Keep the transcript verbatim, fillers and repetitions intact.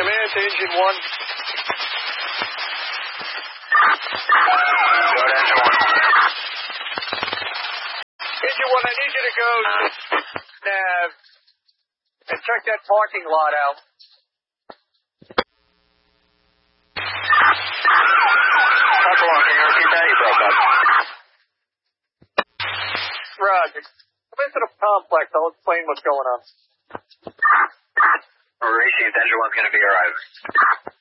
Command to engine one. Go to engine one. Engine one, I need you to go nav and check that parking lot out. Park along, can you repeat that? You broke up. Roger. Come into the complex. I'll explain what's going on. Received. Engine one's going to be arriving.